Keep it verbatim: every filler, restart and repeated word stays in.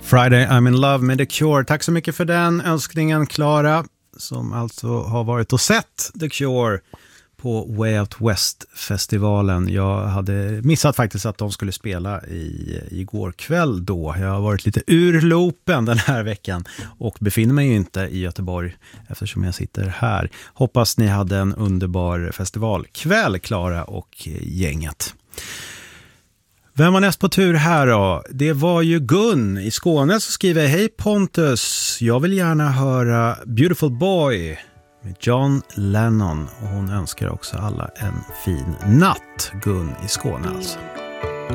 Friday I'm in love med The Cure. Tack så mycket för den önskningen, Clara, som alltså har varit och sett The Cure på Way Out West-festivalen. Jag hade missat faktiskt att de skulle spela i, igår kväll då. Jag har varit lite ur loopen den här veckan och befinner mig ju inte i Göteborg eftersom jag sitter här. Hoppas ni hade en underbar festivalkväll, Clara och gänget. Vem var näst på tur här då? Det var ju Gun i Skåne som skriver: Hej Pontus, jag vill gärna höra Beautiful Boy med John Lennon, och hon önskar också alla en fin natt. Gun i Skåne alltså.